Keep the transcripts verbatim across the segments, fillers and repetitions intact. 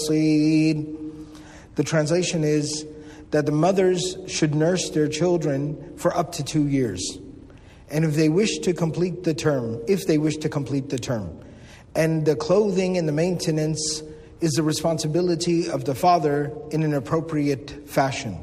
The translation is that the mothers should nurse their children for up to two years. And if they wish to complete the term, if they wish to complete the term, and the clothing and the maintenance is the responsibility of the father in an appropriate fashion.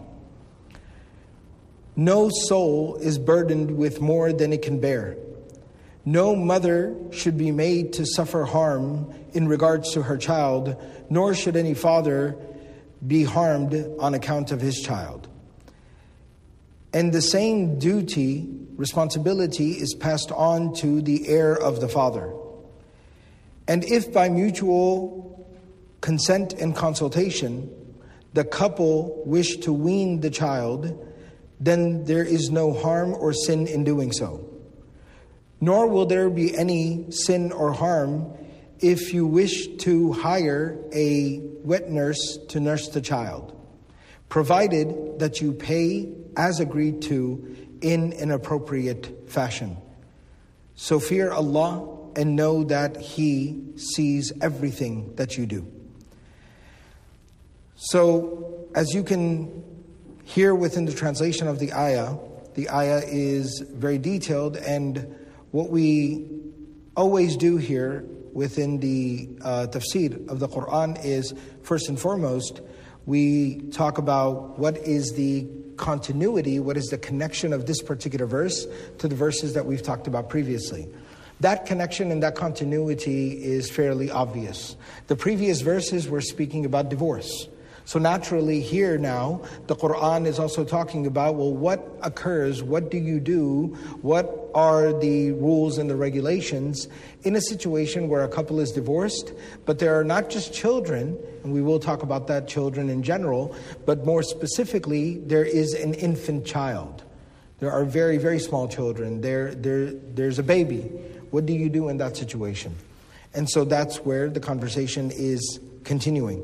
No soul is burdened with more than it can bear. No mother should be made to suffer harm in regards to her child, nor should any father be harmed on account of his child. And the same duty, responsibility, is passed on to the heir of the father. And if by mutual consent and consultation, the couple wish to wean the child, then there is no harm or sin in doing so. Nor will there be any sin or harm if you wish to hire a wet nurse to nurse the child, provided that you pay as agreed to in an appropriate fashion. So fear Allah and know that He sees everything that you do. So, as you can hear within the translation of the ayah, the ayah is very detailed, and what we always do here within the uh, tafsir of the Quran is, first and foremost, we talk about what is the continuity, what is the connection of this particular verse to the verses that we've talked about previously. That connection and that continuity is fairly obvious. The previous verses were speaking about divorce. So naturally here now, the Quran is also talking about, well, what occurs, what do you do, what are the rules and the regulations in a situation where a couple is divorced, but there are not just children, and we will talk about that, children in general, but more specifically, there is an infant child. There are very, very small children. There, there, there's a baby. What do you do in that situation? And so that's where the conversation is continuing.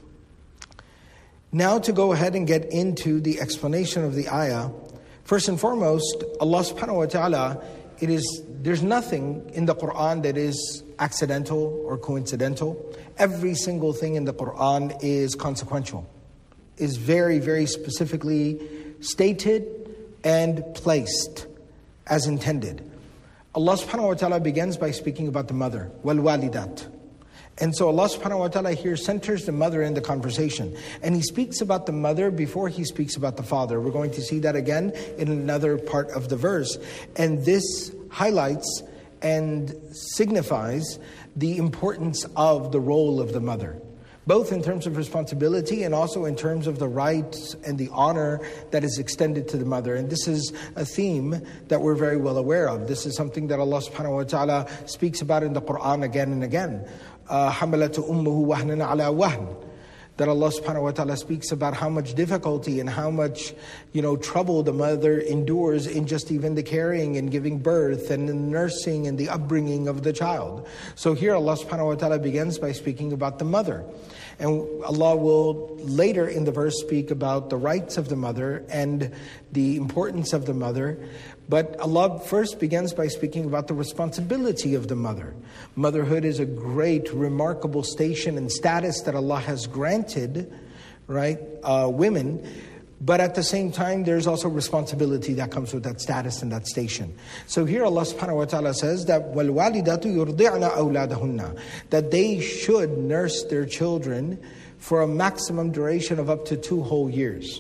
Now to go ahead and get into the explanation of the ayah, first and foremost, Allah subhanahu wa ta'ala, it is, there's nothing in the Quran that is accidental or coincidental. Every single thing in the Quran is consequential, is very, very specifically stated and placed as intended. Allah subhanahu wa ta'ala begins by speaking about the mother, wal walidat. And so Allah subhanahu wa ta'ala here centers the mother in the conversation. And He speaks about the mother before He speaks about the father. We're going to see that again in another part of the verse. And this highlights and signifies the importance of the role of the mother, both in terms of responsibility and also in terms of the rights and the honor that is extended to the mother. And this is a theme that we're very well aware of. This is something that Allah subhanahu wa ta'ala speaks about in the Quran again and again. حَمَلَتُ أُمُّهُ وَهْنًا عَلَى وَهْنٍ. That Allah subhanahu wa ta'ala speaks about how much difficulty and how much, you know, trouble the mother endures in just even the carrying and giving birth and the nursing and the upbringing of the child. So here Allah subhanahu wa ta'ala begins by speaking about the mother. And Allah will later in the verse speak about the rights of the mother and the importance of the mother. But Allah first begins by speaking about the responsibility of the mother. Motherhood is a great, remarkable station and status that Allah has granted, right, uh, women. But at the same time, there's also responsibility that comes with that status and that station. So here Allah subhanahu wa ta'ala says that وَالْوَالِدَاتُ يُرْضِعْنَ أَوْلَادَهُنَّ, that they should nurse their children for a maximum duration of up to two whole years.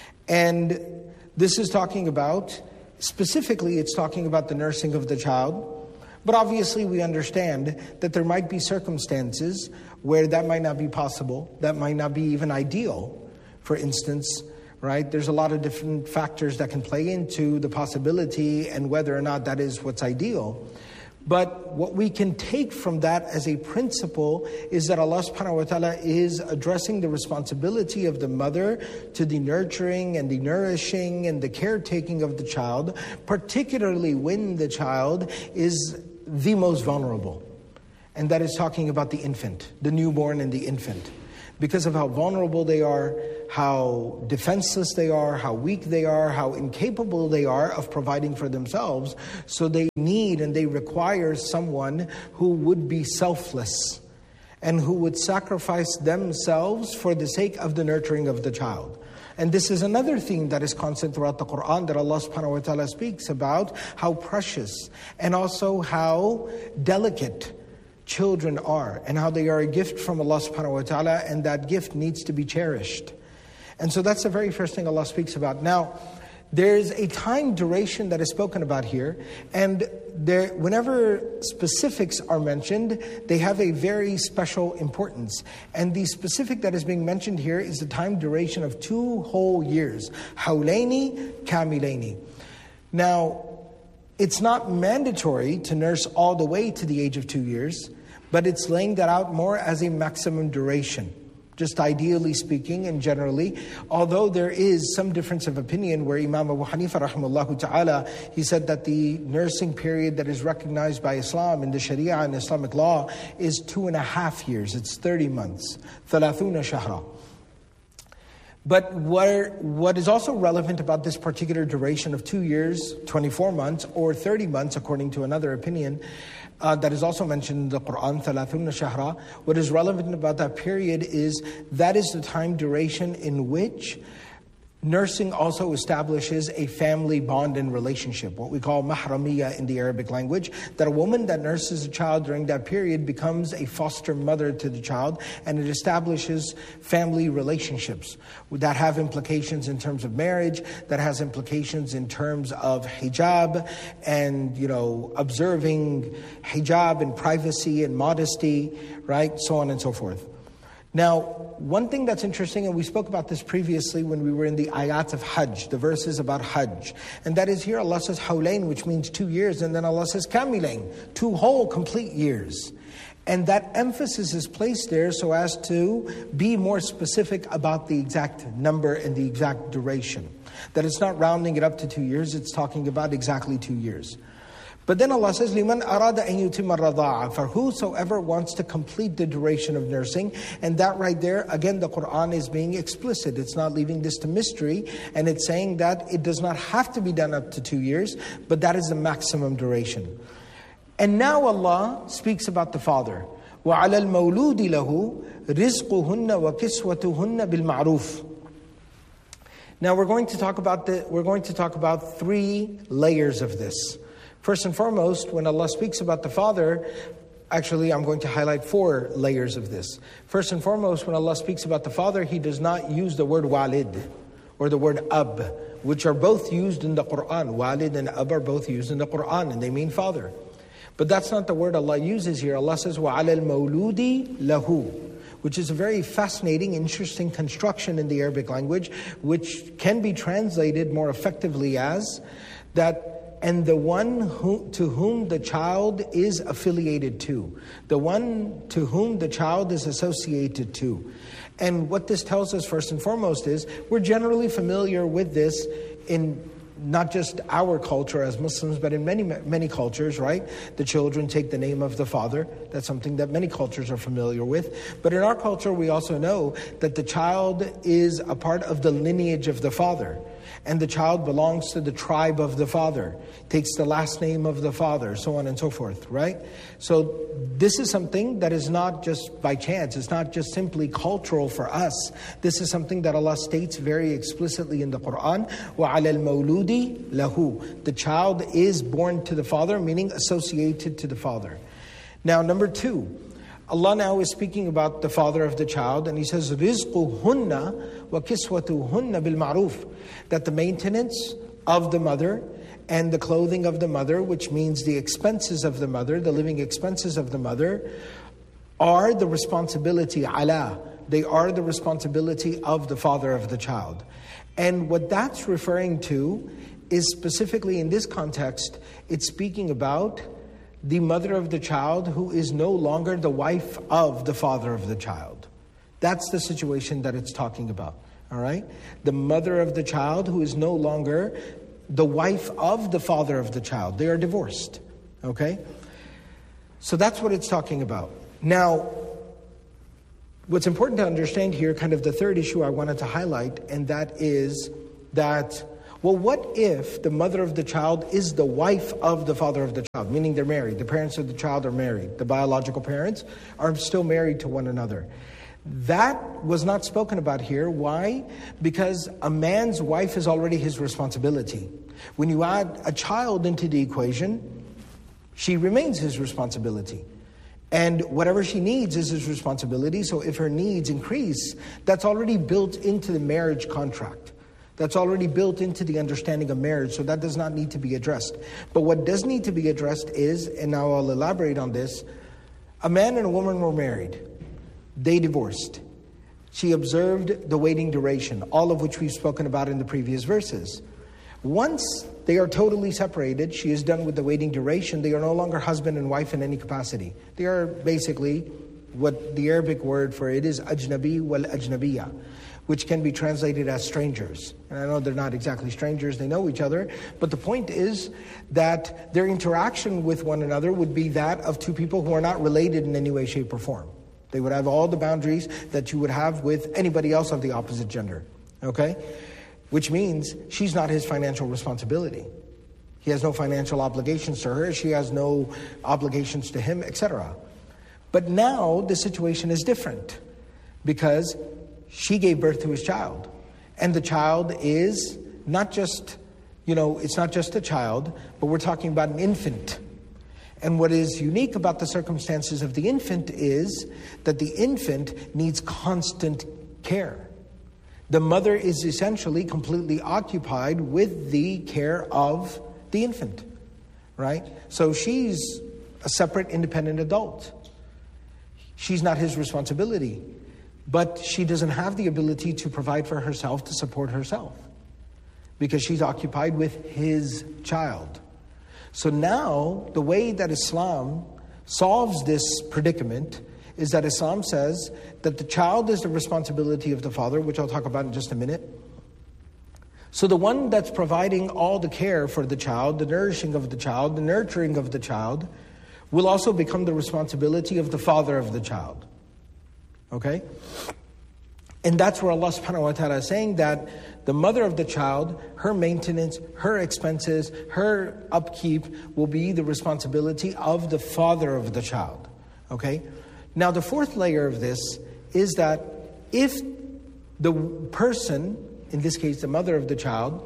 And this is talking about, specifically it's talking about the nursing of the child. But obviously we understand that there might be circumstances where that might not be possible, that might not be even ideal. For instance, right, there's a lot of different factors that can play into the possibility and whether or not that is what's ideal. But what we can take from that as a principle is that Allah subhanahu wa ta'ala is addressing the responsibility of the mother to the nurturing and the nourishing and the caretaking of the child, particularly when the child is the most vulnerable. And that is talking about the infant, the newborn and the infant. Because of how vulnerable they are, how defenseless they are, how weak they are, how incapable they are of providing for themselves. So they need and they require someone who would be selfless and who would sacrifice themselves for the sake of the nurturing of the child. And this is another theme that is constant throughout the Quran, that Allah subhanahu wa ta'ala speaks about how precious and also how delicate children are, and how they are a gift from Allah subhanahu wa ta'ala, and that gift needs to be cherished. And so that's the very first thing Allah speaks about. Now, there's a time duration that is spoken about here, and there, whenever specifics are mentioned, they have a very special importance. And the specific that is being mentioned here is the time duration of two whole years. Hawlaini kamilaini. Now, it's not mandatory to nurse all the way to the age of two years, but it's laying that out more as a maximum duration. Just ideally speaking and generally, although there is some difference of opinion where Imam Abu Hanifa rahimahullah ta'ala, he said that the nursing period that is recognized by Islam in the Sharia and Islamic law is two and a half years. It's thirty months. ثلاثون شهرا. But what, what is also relevant about this particular duration of two years, twenty-four months, or thirty months, according to another opinion, uh, that is also mentioned in the Quran, ثلاثون شهرا, what is relevant about that period is that is the time duration in which nursing also establishes a family bond and relationship, what we call mahramiyya in the Arabic language, that a woman that nurses a child during that period becomes a foster mother to the child, and it establishes family relationships that have implications in terms of marriage, that has implications in terms of hijab and, you know, observing hijab and privacy and modesty, right, so on and so forth. Now, one thing that's interesting, and we spoke about this previously when we were in the ayat of Hajj, the verses about Hajj. And that is here Allah says hawlain, which means two years, and then Allah says kamilain, two whole complete years. And that emphasis is placed there so as to be more specific about the exact number and the exact duration. That it's not rounding it up to two years, it's talking about exactly two years. But then Allah says, لِمَنْ أَرَادَ أَن يُتِمَّ الرَّضَاعَ, for whosoever wants to complete the duration of nursing. And that right there, again, the Quran is being explicit. It's not leaving this to mystery. And it's saying that it does not have to be done up to two years, but that is the maximum duration. And now Allah speaks about the father. وَعَلَى الْمَوْلُودِ لَهُ رِزْقُهُنَّ وَكِسْوَتُهُنَّ بِالْمَعْرُوفِ. Now we're going to talk about the, we're going to talk about three layers of this. First and foremost, when Allah speaks about the father, actually I'm going to highlight four layers of this. First and foremost, when Allah speaks about the father, He does not use the word walid or the word ab, which are both used in the Quran. Walid and ab are both used in the Quran, and they mean father. But that's not the word Allah uses here. Allah says, وَعَلَى الْمَوْلُودِ لَهُ, which is a very fascinating, interesting construction in the Arabic language, which can be translated more effectively as that, and the one who, to whom the child is affiliated to. The one to whom the child is associated to. And what this tells us first and foremost is, we're generally familiar with this in not just our culture as Muslims, but in many, many cultures, right? The children take the name of the father. That's something that many cultures are familiar with. But in our culture, we also know that the child is a part of the lineage of the father. And the child belongs to the tribe of the father, takes the last name of the father, so on and so forth, right? So this is something that is not just by chance. It's not just simply cultural for us. This is something that Allah states very explicitly in the Quran. وَعَلَى الْمَوْلُودِ لَهُ. The child is born to the father, meaning associated to the father. Now, number two, Allah now is speaking about the father of the child, and He says, رِزْقُهُنَّ وَكِسْوَتُهُنَّ بِالْمَعْرُوفِ, that the maintenance of the mother and the clothing of the mother, which means the expenses of the mother, the living expenses of the mother, are the responsibility, ala, they are the responsibility of the father of the child. And what that's referring to is specifically in this context, it's speaking about the mother of the child who is no longer the wife of the father of the child. That's the situation that it's talking about, all right? The mother of the child who is no longer the wife of the father of the child. They are divorced, okay? So that's what it's talking about. Now, what's important to understand here, kind of the third issue I wanted to highlight, and that is that Well, what if the mother of the child is the wife of the father of the child, meaning they're married, the parents of the child are married, the biological parents are still married to one another? That was not spoken about here. Why? Because a man's wife is already his responsibility. When you add a child into the equation, she remains his responsibility. And whatever she needs is his responsibility. So if her needs increase, that's already built into the marriage contract. That's already built into the understanding of marriage, so that does not need to be addressed. But what does need to be addressed is, and now I'll elaborate on this, a man and a woman were married. They divorced. She observed the waiting duration, all of which we've spoken about in the previous verses. Once they are totally separated, she is done with the waiting duration, they are no longer husband and wife in any capacity. They are basically, what the Arabic word for it is, ajnabi wal ajnabiya, which can be translated as strangers. And I know they're not exactly strangers, they know each other, but the point is that their interaction with one another would be that of two people who are not related in any way, shape, or form. They would have all the boundaries that you would have with anybody else of the opposite gender, okay? Which means she's not his financial responsibility. He has no financial obligations to her, she has no obligations to him, et cetera. But now the situation is different because she gave birth to his child. And the child is not just, you know, it's not just a child, but we're talking about an infant. And what is unique about the circumstances of the infant is that the infant needs constant care. The mother is essentially completely occupied with the care of the infant, right? So she's a separate, independent adult. She's not his responsibility, but she doesn't have the ability to provide for herself, to support herself, because she's occupied with his child. So now, the way that Islam solves this predicament is that Islam says that the child is the responsibility of the father, which I'll talk about in just a minute. So the one that's providing all the care for the child, the nourishing of the child, the nurturing of the child, will also become the responsibility of the father of the child. Okay? And that's where Allah subhanahu wa ta'ala is saying that the mother of the child, her maintenance, her expenses, her upkeep will be the responsibility of the father of the child. Okay? Now the fourth layer of this is that if the person, in this case the mother of the child,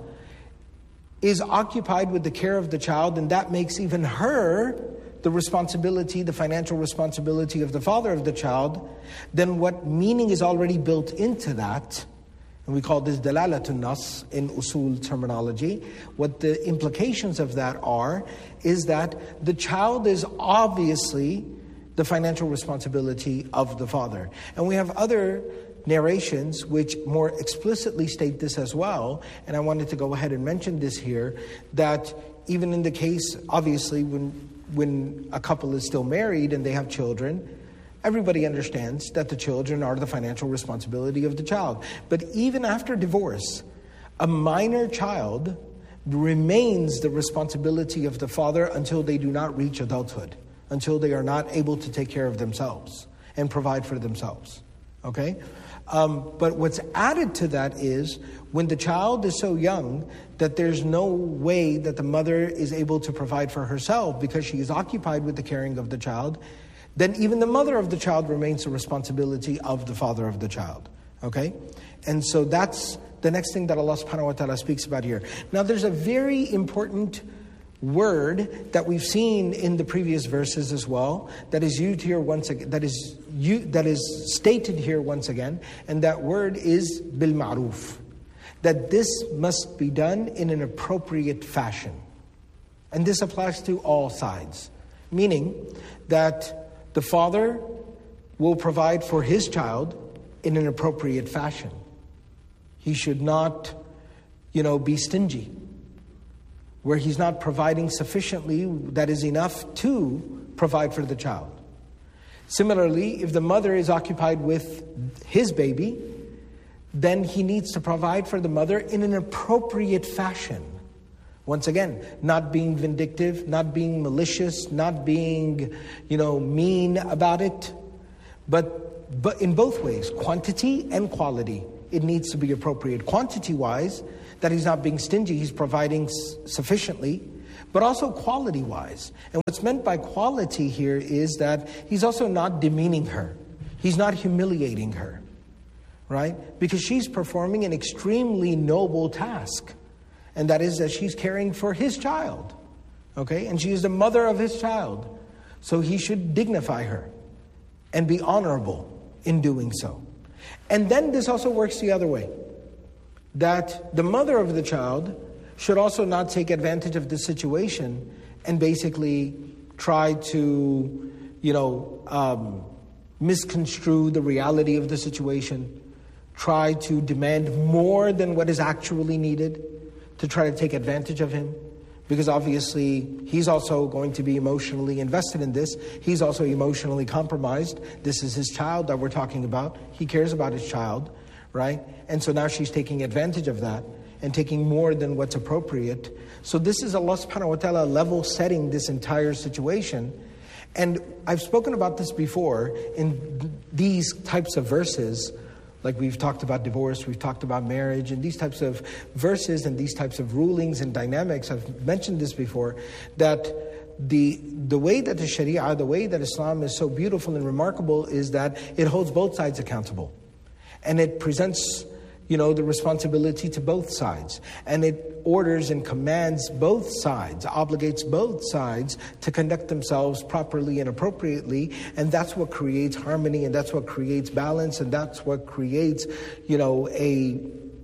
is occupied with the care of the child, and that makes even her the responsibility, the financial responsibility of the father of the child, then what meaning is already built into that, and we call this dalalatun nas in usul terminology, what the implications of that are, is that the child is obviously the financial responsibility of the father. And we have other narrations which more explicitly state this as well, and I wanted to go ahead and mention this here, that even in the case, obviously, when when a couple is still married and they have children, everybody understands that the children are the financial responsibility of the child. But even after divorce, a minor child remains the responsibility of the father until they do not reach adulthood, until they are not able to take care of themselves and provide for themselves. Okay? Um, but what's added to that is when the child is so young that there's no way that the mother is able to provide for herself because she is occupied with the caring of the child, then even the mother of the child remains the responsibility of the father of the child. Okay? And so that's the next thing that Allah subhanahu wa ta'ala speaks about here. Now there's a very important word that we've seen in the previous verses as well, that is used here once again, that is you that is stated here once again, and that word is bil ma'ruf, that this must be done in an appropriate fashion. And this applies to all sides, meaning that the father will provide for his child in an appropriate fashion. He should not, you know, be stingy, where he's not providing sufficiently that is enough to provide for the child. Similarly, if the mother is occupied with his baby, then he needs to provide for the mother in an appropriate fashion. Once again, not being vindictive, not being malicious, not being, you know, mean about it, but but in both ways, quantity and quality. it needs to be appropriate quantity-wise, that he's not being stingy, he's providing s- sufficiently, but also quality-wise. And what's meant by quality here is that he's also not demeaning her. He's not humiliating her, right? Because she's performing an extremely noble task, and that is that she's caring for his child, okay? And she is the mother of his child. So he should dignify her and be honorable in doing so. And then this also works the other way, that the mother of the child should also not take advantage of the situation and basically try to, you know, um, misconstrue the reality of the situation, try to demand more than what is actually needed to try to take advantage of him. Because obviously, he's also going to be emotionally invested in this. He's also emotionally compromised. This is his child that we're talking about. He cares about his child, right? And so now she's taking advantage of that and taking more than what's appropriate. So this is Allah subhanahu wa ta'ala level setting this entire situation. And I've spoken about this before in these types of verses. Like we've talked about divorce, we've talked about marriage, and these types of verses and these types of rulings and dynamics, I've mentioned this before, that the the way that the Sharia, the way that Islam is so beautiful and remarkable is that it holds both sides accountable. And it presents, you know, the responsibility to both sides. And it orders and commands both sides, obligates both sides to conduct themselves properly and appropriately. And that's what creates harmony, and that's what creates balance, and that's what creates, you know, a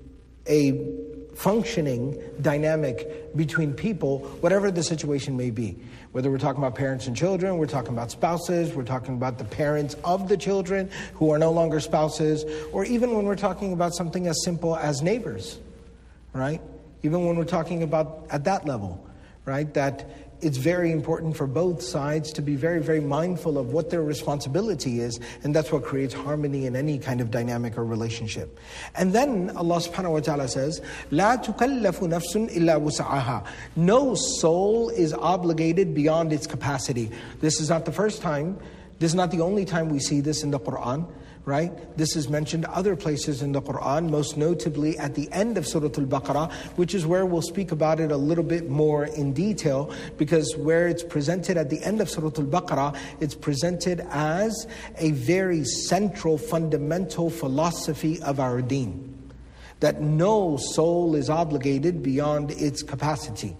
a functioning dynamic between people, whatever the situation may be. Whether we're talking about parents and children, we're talking about spouses, we're talking about the parents of the children who are no longer spouses, or even when we're talking about something as simple as neighbors, right? Even when we're talking about at that level, right? That it's very important for both sides to be very, very mindful of what their responsibility is, and that's what creates harmony in any kind of dynamic or relationship. And then Allah subhanahu wa ta'ala says, لا تكلف نفس إلا وسعها. No soul is obligated beyond its capacity. This is not the first time, this is not the only time we see this in the Quran, right? This is mentioned other places in the Quran, most notably at the end of Surah Al-Baqarah, which is where we'll speak about it a little bit more in detail, because where it's presented at the end of Surah Al-Baqarah, it's presented as a very central, fundamental philosophy of our deen, that no soul is obligated beyond its capacity.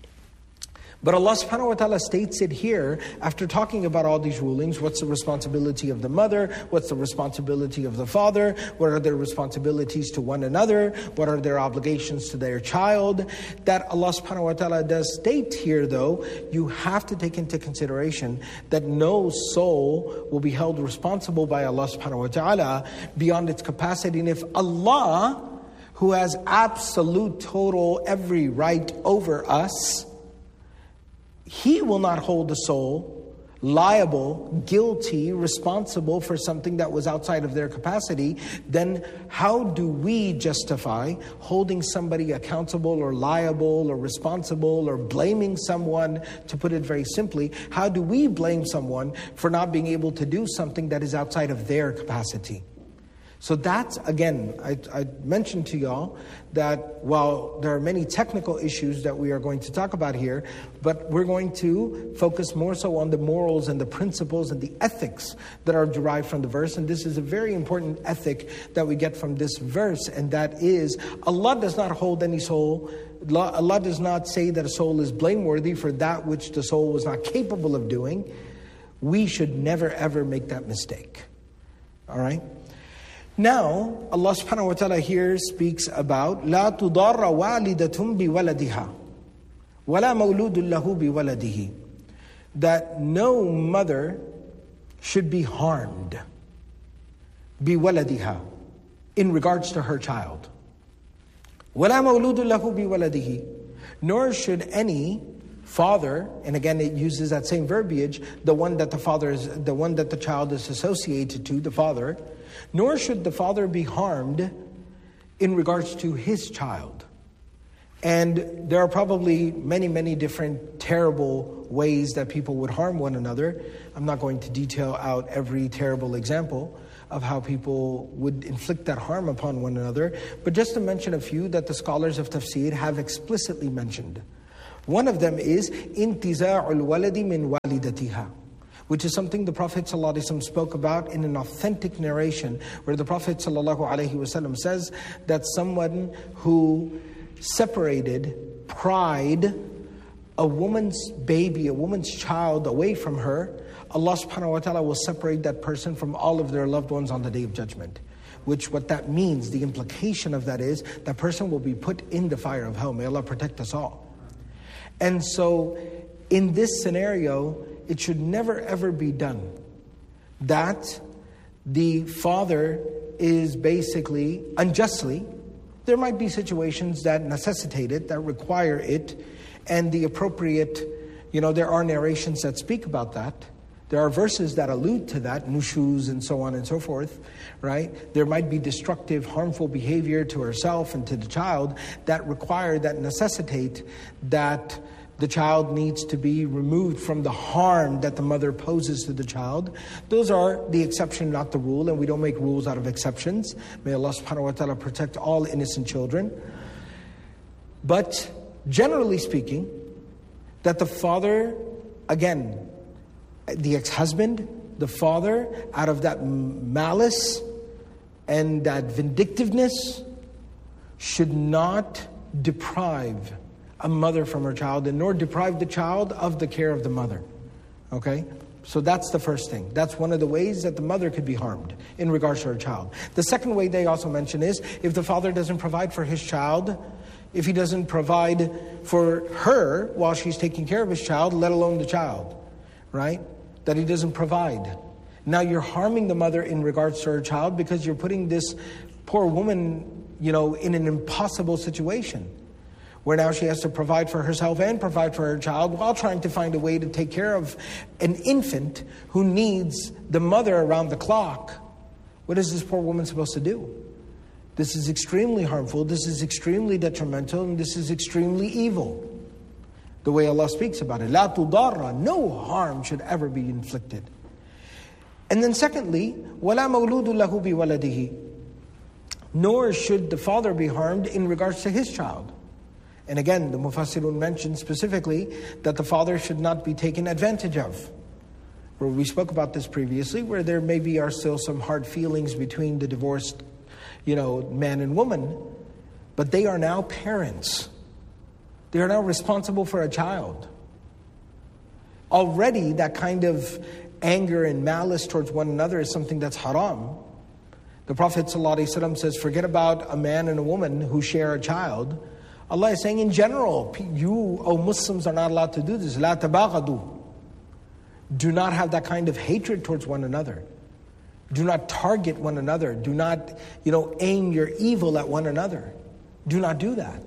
But Allah subhanahu wa ta'ala states it here after talking about all these rulings. What's the responsibility of the mother? What's the responsibility of the father? What are their responsibilities to one another? What are their obligations to their child? That Allah subhanahu wa ta'ala does state here, though, you have to take into consideration that no soul will be held responsible by Allah subhanahu wa ta'ala beyond its capacity. And if Allah, who has absolute, total, every right over us, He will not hold the soul liable, guilty, responsible for something that was outside of their capacity, then how do we justify holding somebody accountable or liable or responsible or blaming someone, to put it very simply? How do we blame someone for not being able to do something that is outside of their capacity? So that's, again, I, I mentioned to y'all that while there are many technical issues that we are going to talk about here, but we're going to focus more so on the morals and the principles and the ethics that are derived from the verse. And this is a very important ethic that we get from this verse, and that is, Allah does not hold any soul. Allah does not say that a soul is blameworthy for that which the soul was not capable of doing. We should never ever make that mistake. All right? Now, Allah subhanahu wa ta'ala here speaks about لا تضار والدة بولدها ولا مولود له بولده, that no mother should be harmed بولدها, in regards to her child. ولا مولود له بولده, nor should any father, and again it uses that same verbiage, the one that the father is, the one that the child is associated to, the father, nor should the father be harmed in regards to his child. And there are probably many, many different terrible ways that people would harm one another. I'm not going to detail out every terrible example. of how people would inflict that harm upon one another. But just to mention a few that the scholars of tafsir have explicitly mentioned. One of them is intiza'ul waladi min walidatiha, which is something the Prophet ﷺ spoke about in an authentic narration, where the Prophet ﷺ says that someone who separated, pried a woman's baby, a woman's child away from her, Allah subhanahu wa ta'ala will separate that person from all of their loved ones on the Day of Judgment. Which what that means, the implication of that is, that person will be put in the fire of hell. May Allah protect us all. And so, in this scenario, it should never ever be done that the father is basically unjustly, there might be situations that necessitate it, that require it, and the appropriate, you know, there are narrations that speak about that. There are verses that allude to that, nushuz and so on and so forth, right? There might be destructive, harmful behavior to herself and to the child that require, that necessitate that the child needs to be removed from the harm that the mother poses to the child. Those are the exception, not the rule, and we don't make rules out of exceptions. May Allah subhanahu wa ta'ala protect all innocent children. But generally speaking, that the father, again, the ex-husband, the father, out of that malice and that vindictiveness, should not deprive a mother from her child, and nor deprive the child of the care of the mother. Okay? So that's the first thing. That's one of the ways that the mother could be harmed in regards to her child. The second way they also mention is, if the father doesn't provide for his child, if he doesn't provide for her while she's taking care of his child, let alone the child, right? That he doesn't provide. Now you're harming the mother in regards to her child, because you're putting this poor woman, you know, in an impossible situation, where now she has to provide for herself and provide for her child while trying to find a way to take care of an infant who needs the mother around the clock. What is this poor woman supposed to do? This is extremely harmful, this is extremely detrimental, and this is extremely evil. The way Allah speaks about it. La tudarra, no harm should ever be inflicted. And then secondly, وَلَا مَوْلُودٌ لَهُ بِوَلَدِهِ, nor should the father be harmed in regards to his child. And again, the Mufassirun mentioned specifically that the father should not be taken advantage of. Where we spoke about this previously, where there maybe are still some hard feelings between the divorced, you know, man and woman, but they are now parents. They are now responsible for a child. Already that kind of anger and malice towards one another is something that's haram. The Prophet ﷺ says, forget about a man and a woman who share a child. Allah is saying in general, you, O Muslims, are not allowed to do this. La tabaghadu. Do not have that kind of hatred towards one another. Do not target one another. Do not, you know, aim your evil at one another. Do not do that.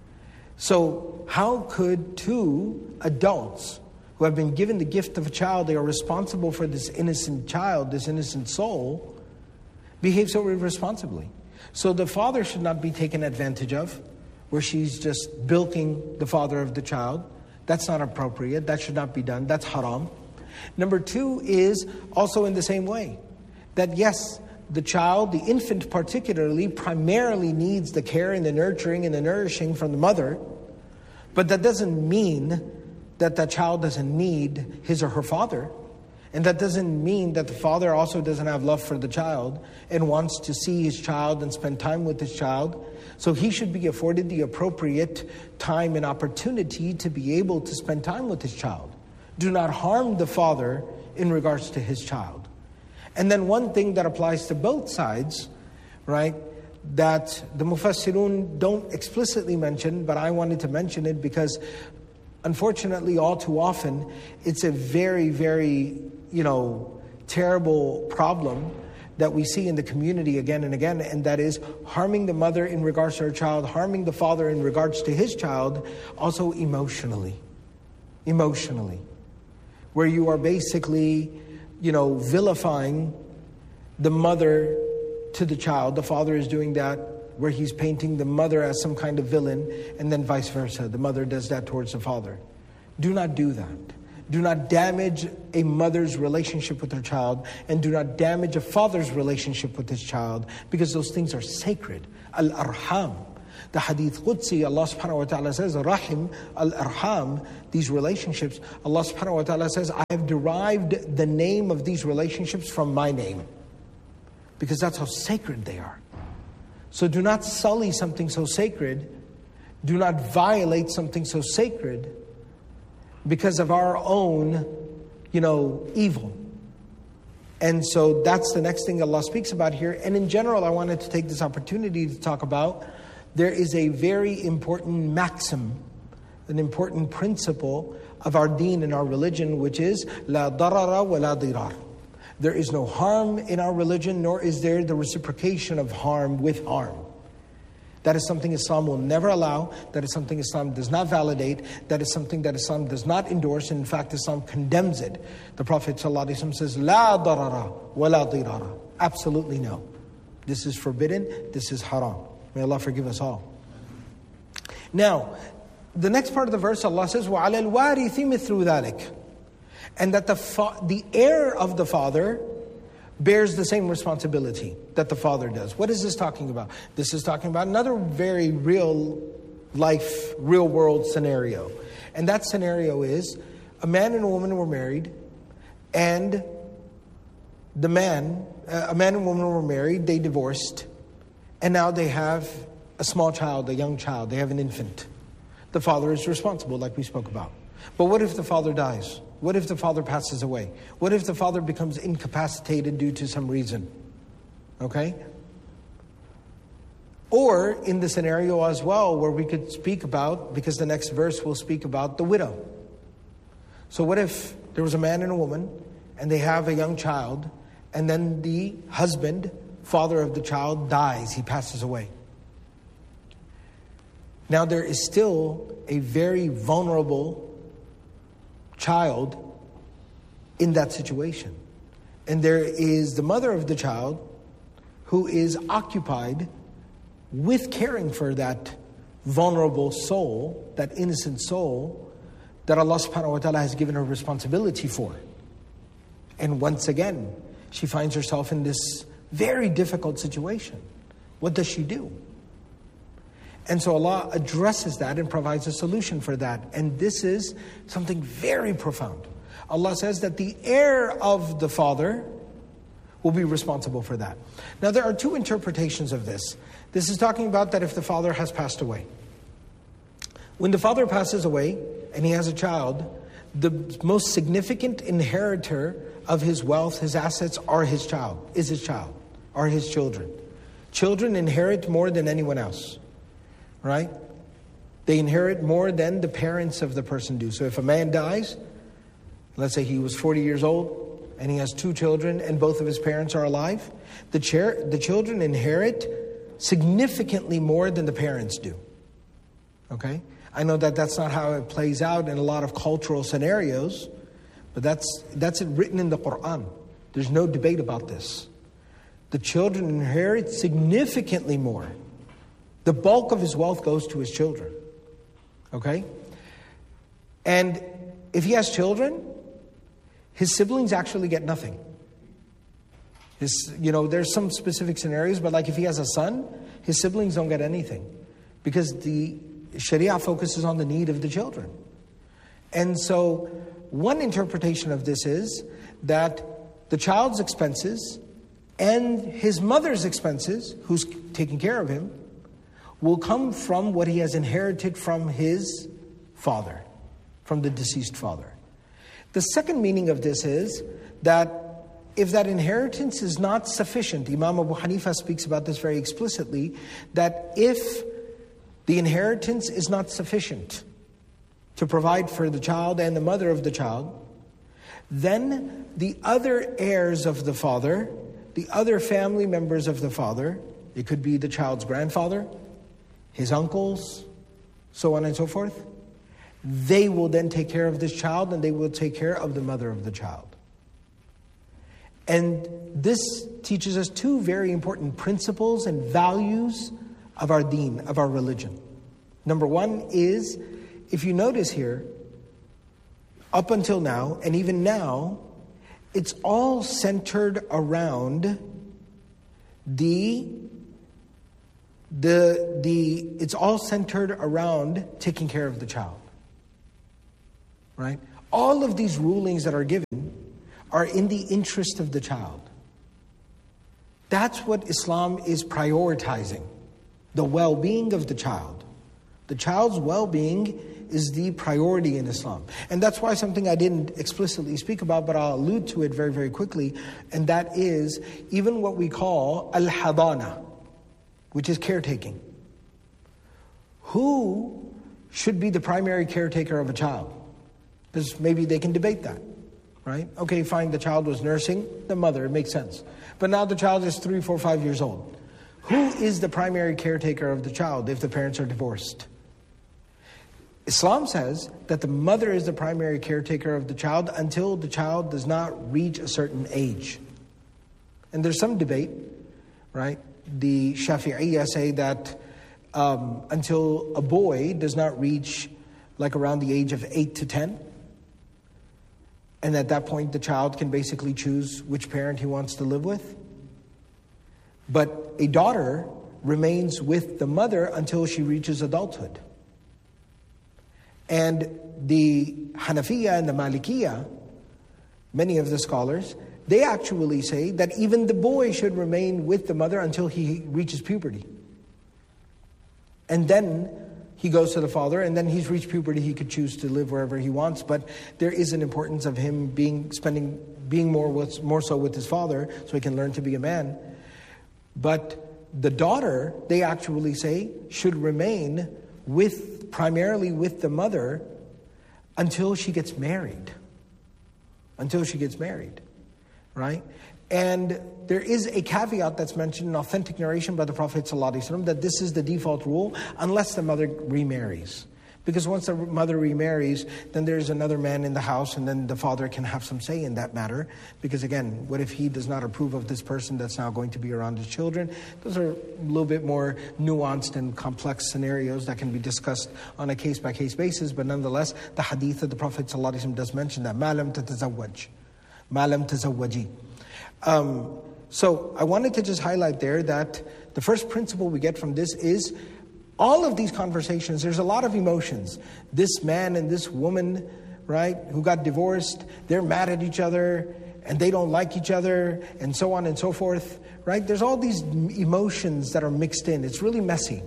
So how could two adults who have been given the gift of a child, they are responsible for this innocent child, this innocent soul, behave so irresponsibly? So the father should not be taken advantage of, where she's just bilking the father of the child. That's not appropriate. That should not be done. That's haram. Number two is also in the same way, that yes, the child, the infant particularly, primarily needs the care and the nurturing and the nourishing from the mother, but that doesn't mean that the child doesn't need his or her father. And that doesn't mean that the father also doesn't have love for the child and wants to see his child and spend time with his child. So he should be afforded the appropriate time and opportunity to be able to spend time with his child. Do not harm the father in regards to his child. And then one thing that applies to both sides, right, that the Mufassirun don't explicitly mention, but I wanted to mention it because unfortunately all too often it's a very, very, you know, terrible problem that we see in the community again and again, and that is harming the mother in regards to her child, harming the father in regards to his child, also emotionally. Emotionally. Where you are basically, you know, vilifying the mother to the child. The father is doing that, where he's painting the mother as some kind of villain, and then vice versa. The mother does that towards the father. Do not do that. Do not damage a mother's relationship with her child, and do not damage a father's relationship with his child, because those things are sacred. Al-arham. The hadith Qudsi, Allah subhanahu wa ta'ala says, Rahim, al-arham, these relationships, Allah subhanahu wa ta'ala says, I have derived the name of these relationships from my name. Because that's how sacred they are. So do not sully something so sacred. Do not violate something so sacred because of our own, you know, evil. And so that's the next thing Allah speaks about here. And in general, I wanted to take this opportunity to talk about, there is a very important maxim, an important principle of our deen and our religion, which is La darara wa la dirar. There is no harm in our religion, nor is there the reciprocation of harm with harm. That is something Islam will never allow. That is something Islam does not validate. That is something that Islam does not endorse. And in fact, Islam condemns it. The Prophet ﷺ says, La darara wa la dirara. Absolutely no. This is forbidden. This is haram. May Allah forgive us all. Now, the next part of the verse, Allah says, وَعَلَى الْوَارِثِ مِثْلُ ذَلِكَ. And that the fa- the heir of the father bears the same responsibility that the father does. What is this talking about? This is talking about another very real life, real world scenario. And that scenario is a man and a woman were married, and the man, uh, a man and woman were married, they divorced, and now they have a small child, a young child, they have an infant. The father is responsible, like we spoke about. But what if the father dies? What if the father passes away? What if the father becomes incapacitated due to some reason? Okay? Or in the scenario as well where we could speak about, because the next verse will speak about the widow. So what if there was a man and a woman and they have a young child, and then the husband, father of the child, dies, he passes away. Now there is still a very vulnerable child in that situation. And there is the mother of the child who is occupied with caring for that vulnerable soul, that innocent soul that Allah subhanahu wa ta'ala has given her responsibility for. And once again, she finds herself in this very difficult situation. What does she do? And so Allah addresses that and provides a solution for that. And this is something very profound. Allah says that the heir of the father will be responsible for that. Now there are two interpretations of this. This is talking about that if the father has passed away. When the father passes away and he has a child, the most significant inheritor of his wealth, his assets, are his child, is his child, are his children. Children inherit more than anyone else. Right? They inherit more than the parents of the person do. So if a man dies, let's say he was forty years old and he has two children and both of his parents are alive, the, chair, the children inherit significantly more than the parents do. Okay? I know that that's not how it plays out in a lot of cultural scenarios, but that's, that's written in the Quran. There's no debate about this. The children inherit significantly more. The bulk of his wealth goes to his children. Okay? And if he has children, his siblings actually get nothing. His, you know, there's some specific scenarios, but like if he has a son, his siblings don't get anything. Because the Sharia focuses on the need of the children. And so one interpretation of this is that the child's expenses and his mother's expenses, who's taking care of him, will come from what he has inherited from his father, from the deceased father. The second meaning of this is that if that inheritance is not sufficient, Imam Abu Hanifa speaks about this very explicitly, that if the inheritance is not sufficient to provide for the child and the mother of the child, then the other heirs of the father, the other family members of the father, it could be the child's grandfather, his uncles, so on and so forth, they will then take care of this child and they will take care of the mother of the child. And this teaches us two very important principles and values of our deen, of our religion. Number one is, if you notice here, up until now, and even now, it's all centered around the, the, the, it's all centered around taking care of the child. Right? All of these rulings that are given are in the interest of the child. That's what Islam is prioritizing, the well-being of the child. The child's well-being is the priority in Islam. And that's why something I didn't explicitly speak about, but I'll allude to it very, very quickly, and that is even what we call al-hadana, which is caretaking. Who should be the primary caretaker of a child? Because maybe they can debate that, right? Okay, fine, the child was nursing the mother, it makes sense. But now the child is three, four, five years old. Who is the primary caretaker of the child if the parents are divorced? Islam says that the mother is the primary caretaker of the child until the child does not reach a certain age. And there's some debate, right? The Shafi'iyya say that um, until a boy does not reach like around the age of eight to ten, and at that point, the child can basically choose which parent he wants to live with. But a daughter remains with the mother until she reaches adulthood. And the Hanafiya and the Malikiya, many of the scholars, they actually say that even the boy should remain with the mother until he reaches puberty. And then he goes to the father, and then he's reached puberty, he could choose to live wherever he wants, but there is an importance of him being spending being more with, more so with his father, so he can learn to be a man. But the daughter, they actually say, should remain with primarily with the mother until she gets married. Until she gets married, right? And there is a caveat that's mentioned in authentic narration by the Prophet ﷺ that this is the default rule unless the mother remarries. Because once the mother remarries, then there's another man in the house, and then the father can have some say in that matter. Because again, what if he does not approve of this person that's now going to be around his children? Those are a little bit more nuanced and complex scenarios that can be discussed on a case-by-case basis. But nonetheless, the hadith of the Prophet ﷺ does mention that مَا لَمْ تَتَزَوَّجْ مَا لَمْ تَزَوَّجِي. Um, so I wanted to just highlight there that the first principle we get from this is all of these conversations, there's a lot of emotions. This man and this woman, right, who got divorced, they're mad at each other and they don't like each other and so on and so forth, right? There's all these emotions that are mixed in. It's really messy.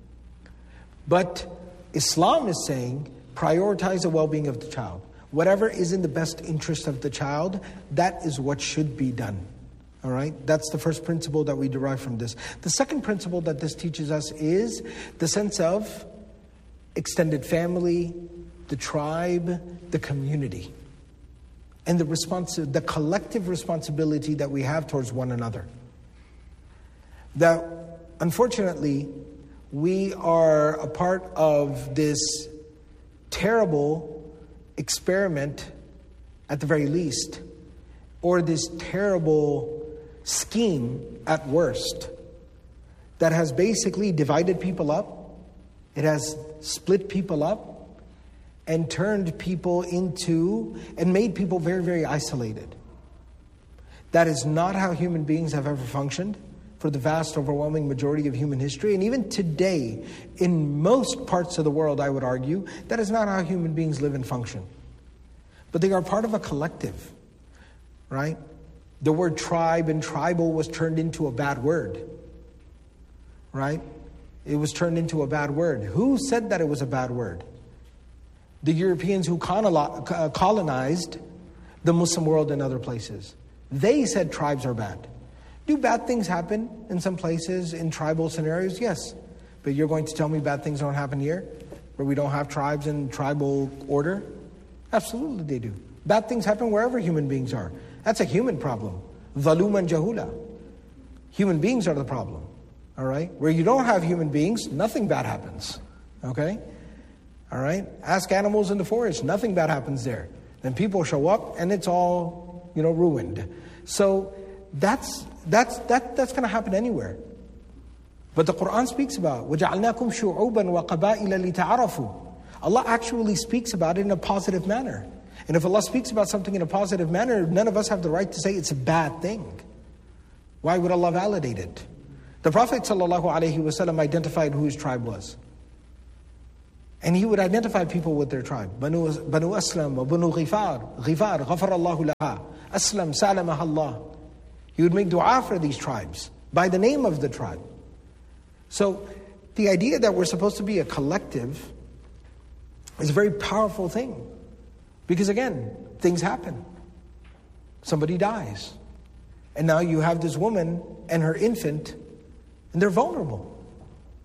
But Islam is saying prioritize the well-being of the child. Whatever is in the best interest of the child, that is what should be done. All right? That's the first principle that we derive from this. The second principle that this teaches us is the sense of extended family, the tribe, the community, and the responsi- the collective responsibility that we have towards one another. That, unfortunately, we are a part of this terrible experiment, at the very least, or this terrible scheme at worst, that has basically divided people up. It has split people up and turned people into, and made people very, very isolated. That is not how human beings have ever functioned for the vast, overwhelming majority of human history. And even today, in most parts of the world, I would argue, that is not how human beings live and function. But they are part of a collective, right? The word tribe and tribal was turned into a bad word, right? It was turned into a bad word. Who said that it was a bad word? The Europeans who colonized the Muslim world and other places. They said tribes are bad. Do bad things happen in some places in tribal scenarios? Yes. But you're going to tell me bad things don't happen here, where we don't have tribes and tribal order? Absolutely they do. Bad things happen wherever human beings are. That's a human problem. Zaluman jahula. Human beings are the problem. All right? Where you don't have human beings, nothing bad happens. Okay? All right? Ask animals in the forest, nothing bad happens there. Then people show up and it's all, you know, ruined. So that's that's that that's going to happen anywhere. But the Quran speaks about وَجَعَلْنَاكُمْ شُعُوبًا وَقَبَائِلَ لِتَعَرَفُوا. Allah actually speaks about it in a positive manner. And if Allah speaks about something in a positive manner, none of us have the right to say it's a bad thing. Why would Allah validate it? The Prophet ﷺ identified who his tribe was. And he would identify people with their tribe. Banu, Banu Aslam, Banu Ghifar, Ghifar, Ghafar Allahu laha, Aslam, Salamah Allah. He would make dua for these tribes by the name of the tribe. So the idea that we're supposed to be a collective is a very powerful thing. Because again, things happen. Somebody dies. And now you have this woman and her infant, and they're vulnerable.